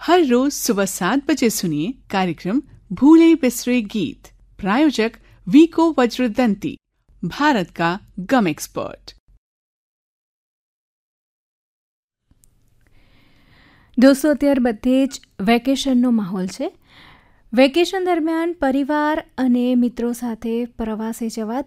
हर रोज सुबह 7 बजे सुनिए कार्यक्रम भूले बिसरे गीत। प्रायोजक वीको वज्रदंती, भारत का गम एक्सपर्ट। દોસ્તો, અત્યારે બધે જ વેકેશનનો માહોલ છે. વેકેશન દરમિયાન પરિવાર અને મિત્રો સાથે પ્રવાસે જવા